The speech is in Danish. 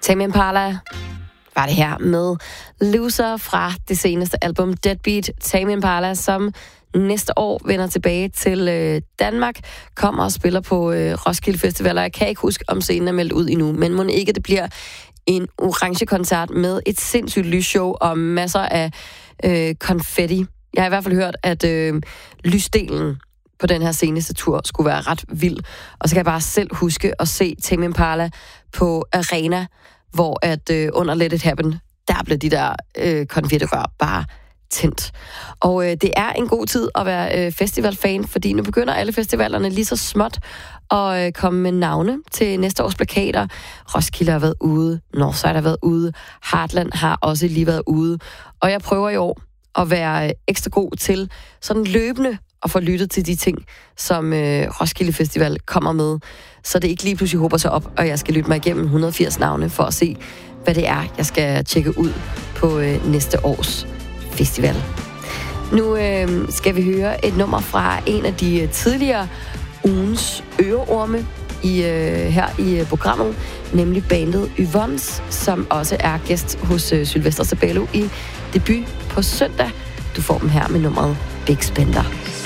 Tame Impala var det her med Loser fra det seneste album Deadbeat. Tame Impala, som næste år vender tilbage til Danmark, kommer og spiller på Roskilde Festival, og jeg kan ikke huske, om scenen er meldt ud endnu, men må ikke det bliver en orange koncert med et sindssygt lysshow og masser af konfetti. Jeg har i hvert fald hørt, at lysdelen på den her seneste tur skulle være ret vild. Og så kan jeg bare selv huske at se Tame Impala på Arena, hvor at under Let It Happen, der blev de der konfettirør bare tændt. Og det er en god tid at være festivalfan, fordi nu begynder alle festivalerne lige så småt at komme med navne til næste års plakater. Roskilde har været ude, Northside har været ude, Heartland har også lige været ude. Og jeg prøver i år at være ekstra god til sådan løbende at få lyttet til de ting, som Roskilde Festival kommer med, så det ikke lige pludselig håber sig op, og jeg skal lytte mig igennem 180 navne for at se, hvad det er, jeg skal tjekke ud på næste års festival. Nu skal vi høre et nummer fra en af de tidligere ugens øreorme her i programmet, nemlig bandet Yvonnes, som også er gæst hos Sylvester Sabello i Debut på søndag. Du får dem her med nummeret Big Spender.